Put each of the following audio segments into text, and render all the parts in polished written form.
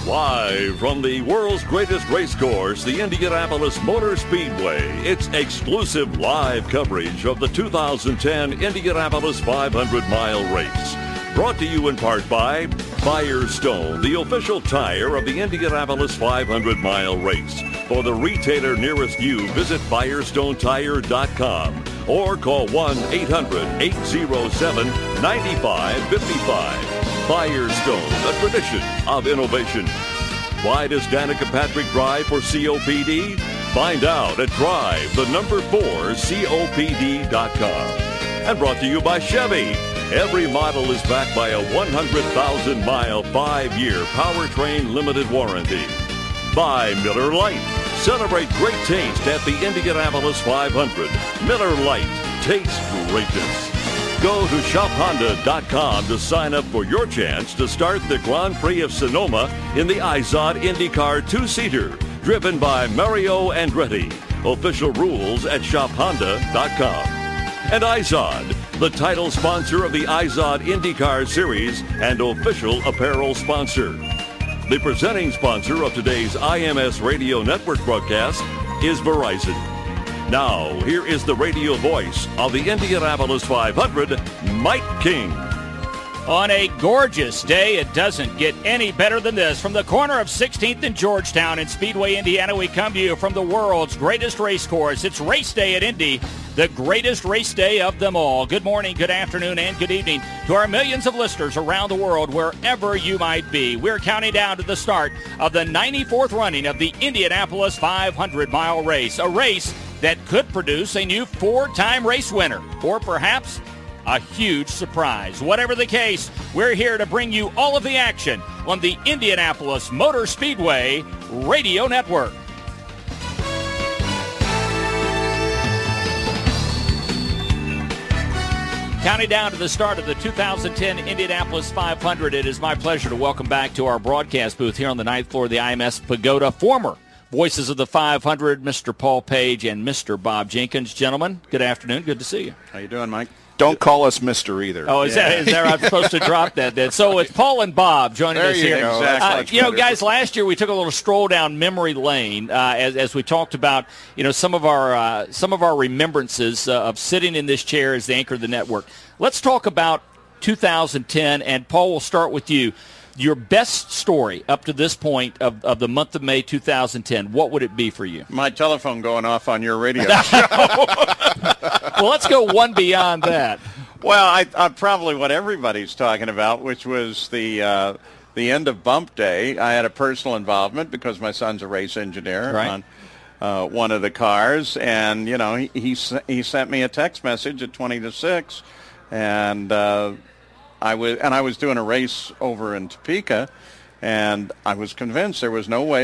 Live from the world's greatest race course, the Indianapolis Motor Speedway, it's exclusive live coverage of the 2010 Indianapolis 500-mile race. Brought to you in part by Firestone, the official tire of the Indianapolis 500-mile race. For the retailer nearest you, visit FirestoneTire.com or call 1-800-807-9555. Firestone, a tradition of innovation. Why does Danica Patrick drive for COPD? Find out at drive4copd.com. And brought to you by Chevy. Every model is backed by a 100,000-mile, 5-year powertrain limited warranty. By Miller Lite. Celebrate great taste at the Indianapolis 500. Miller Lite. Taste greatness. Go to shophonda.com to sign up for your chance to start the Grand Prix of Sonoma in the Izod IndyCar 2-seater, driven by Mario Andretti. Official rules at shophonda.com. And Izod, the title sponsor of the Izod IndyCar Series and official apparel sponsor. The presenting sponsor of today's IMS Radio Network broadcast is Verizon. Now, here is the radio voice of the Indianapolis 500, Mike King. On a gorgeous day, it doesn't get any better than this. From the corner of 16th and Georgetown in Speedway, Indiana, we come to you from the world's greatest race course. It's race day at Indy, the greatest race day of them all. Good morning, good afternoon, and good evening to our millions of listeners around the world, wherever you might be. We're counting down to the start of the 94th running of the Indianapolis 500-mile race, a race that could produce a new 4-time race winner, or perhaps a huge surprise. Whatever the case, we're here to bring you all of the action on the Indianapolis Motor Speedway Radio Network. Counting down to the start of the 2010 Indianapolis 500, it is my pleasure to welcome back to our broadcast booth here on the 9th floor of the IMS Pagoda, former voices of the 500, Mr. Paul Page and Mr. Bob Jenkins. Gentlemen, good afternoon. Good to see you. How you doing, Mike? Don't call us Mr. either. Oh, is that I'm supposed to drop that then? So it's Paul and Bob joining us here. Exactly. Guys, last year we took a little stroll down memory lane as we talked about, some of our remembrances of sitting in this chair as the anchor of the network. Let's talk about 2010, and Paul, we'll start with you. Your best story up to this point of the month of May 2010, what would it be for you? My telephone going off on your radio show. Well, let's go one beyond that. Well, I probably what everybody's talking about, which was the end of Bump Day. I had a personal involvement because my son's a race engineer on one of the cars, and he sent me a text message at 20 to 6, and I was doing a race over in Topeka, and I was convinced there was no way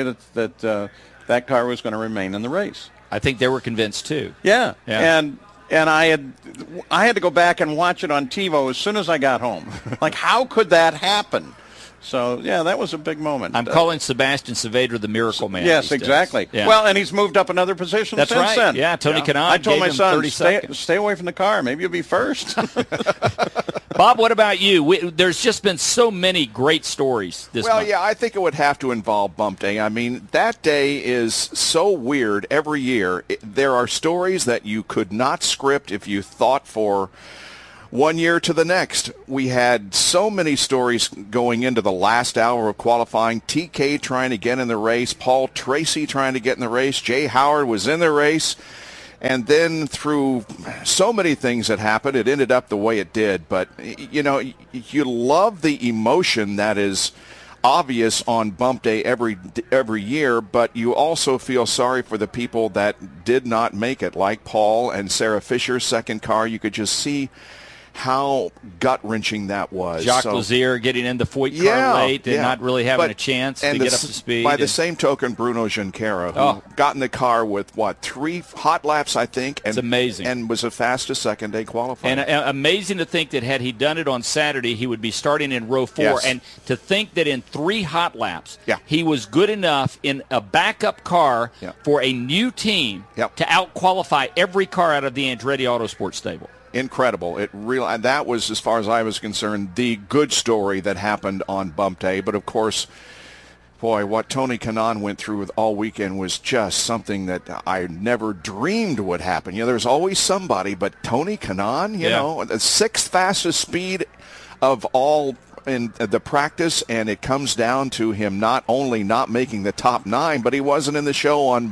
that car was going to remain in the race. I think they were convinced too. Yeah. And I had to go back and watch it on TiVo as soon as I got home. Like, how could that happen? So, yeah, that was a big moment. I'm calling Sebastian Saavedra the Miracle Man. Yes, exactly. Yeah. Well, and he's moved up another position since then. Yeah, Tony Kanaan I told my son, 30 seconds. Stay away from the car. Maybe you'll be first. Bob, what about you? There's just been so many great stories this month. Well, yeah, I think it would have to involve Bump Day. I mean, that day is so weird every year. There are stories that you could not script if you thought for one year to the next. We had so many stories going into the last hour of qualifying. TK trying to get in the race. Paul Tracy trying to get in the race. Jay Howard was in the race. And then through so many things that happened, it ended up the way it did. But, you love the emotion that is obvious on Bump Day every year, but you also feel sorry for the people that did not make it, like Paul and Sarah Fisher's second car. You could just see how gut-wrenching that was. Jacques Lazier getting in the Foyt car late and not really having a chance to get up to speed. By the same token, Bruno Junqueira, who got in the car with, 3 hot laps, I think. And, it's amazing. And was the fastest second-day qualifying. And amazing to think that had he done it on Saturday, he would be starting in row 4. Yes. And to think that in 3 hot laps, he was good enough in a backup car for a new team to out-qualify every car out of the Andretti Autosport stable. Incredible. That was, as far as I was concerned, the good story that happened on Bump Day. But, of course, Boy, what Tony Kanaan went through with all weekend was just something that I never dreamed would happen. You know, there's always somebody, but Tony Kanaan, you know, the sixth fastest speed of all in the practice, and it comes down to him not only not making the top 9, but he wasn't in the show on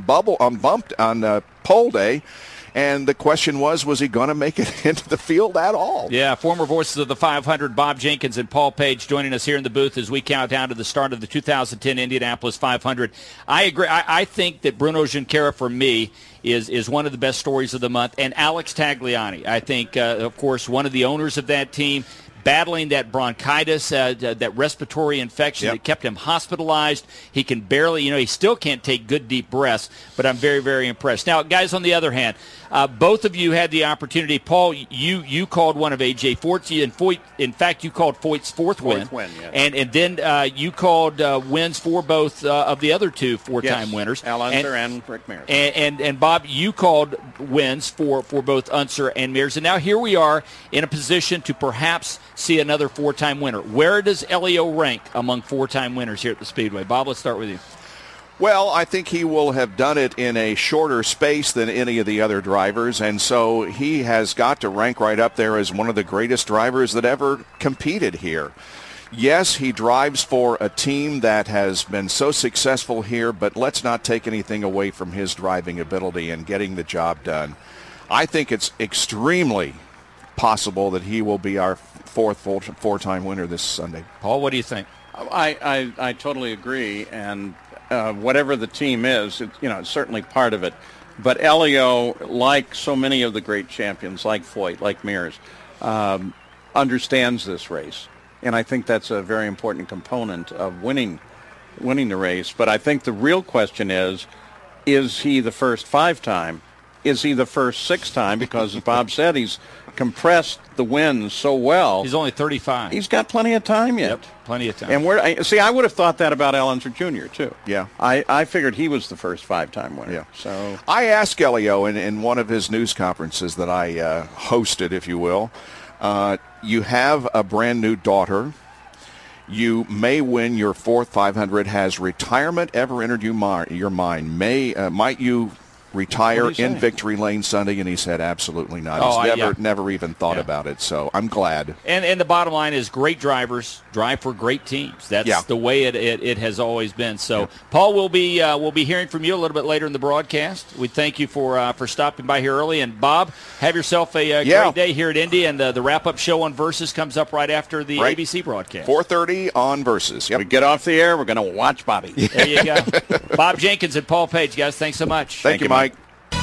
pole day. And the question was he going to make it into the field at all? Yeah, former voices of the 500, Bob Jenkins and Paul Page, joining us here in the booth as we count down to the start of the 2010 Indianapolis 500. I agree. I think that Bruno Junqueira, for me, is one of the best stories of the month. And Alex Tagliani, I think, of course, one of the owners of that team, battling that bronchitis, that respiratory infection that kept him hospitalized. He can barely, he still can't take good deep breaths, but I'm very, very impressed. Now, guys, on the other hand, both of you had the opportunity. Paul, you called one of A.J. Foyt's, and in fact, you called Foyt's fourth win. Yes. And then you called wins for both of the other two four-time winners. Al Unser and Rick Mears. And Bob, you called wins for both Unser and Mears. And now here we are in a position to perhaps see another four-time winner. Where does Elio rank among four-time winners here at the Speedway? Bob, let's start with you. Well, I think he will have done it in a shorter space than any of the other drivers, and so he has got to rank right up there as one of the greatest drivers that ever competed here. Yes, he drives for a team that has been so successful here, but let's not take anything away from his driving ability and getting the job done. I think it's extremely possible that he will be our four-time winner this Sunday. Paul, what do you think? I totally agree, and whatever the team is, it's certainly part of it. But Elio, like so many of the great champions, like Foyt, like Mears, understands this race, and I think that's a very important component of winning the race. But I think the real question is he the first 5-time? Is he the first 6-time? Because as Bob said, he's compressed the wins so well. He's only 35. He's got plenty of time yet. Yep, plenty of time. And I would have thought that about Al Unser Jr. too. Yeah. I figured he was the first 5-time winner. Yeah. So I asked Elio in one of his news conferences that I hosted, if you will, you have a brand new daughter. You may win your fourth 500. Has retirement ever entered your mind? Might you retire in Victory Lane Sunday? And he said absolutely not. He's never even thought about it, so I'm glad. And the bottom line is great drivers drive for great teams. That's the way it has always been. So Paul, we'll be hearing from you a little bit later in the broadcast. We thank you for stopping by here early. And Bob, have yourself a great day here at Indy, and the wrap-up show on Versus comes up right after the ABC broadcast. 4:30 on Versus. We get off the air, we're going to watch Bobby. There you go. Bob Jenkins and Paul Page, guys, thanks so much. Thank you, Mike.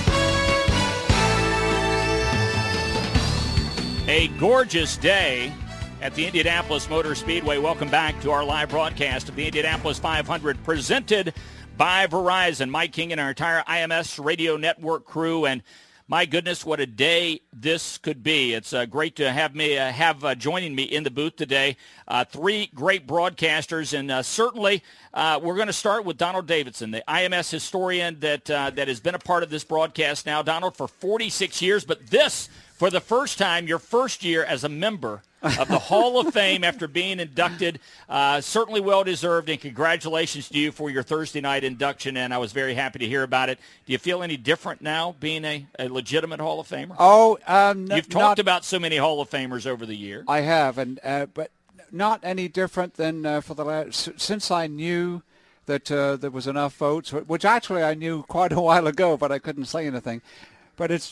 A gorgeous day at the Indianapolis Motor Speedway. Welcome back to our live broadcast of the Indianapolis 500 presented by Verizon. Mike King and our entire IMS radio network crew, and my goodness, what a day this could be. It's great to have me joining me in the booth today. Three great broadcasters, and certainly we're going to start with Donald Davidson, the IMS historian that has been a part of this broadcast now, Donald, for 46 years. But this, for the first time, your first year as a member of the Hall of Fame after being inducted. Certainly well-deserved, and congratulations to you for your Thursday night induction, and I was very happy to hear about it. Do you feel any different now being a legitimate Hall of Famer? You've talked about so many Hall of Famers over the year. I have, but not any different than since I knew that there was enough votes, which actually I knew quite a while ago, but I couldn't say anything. But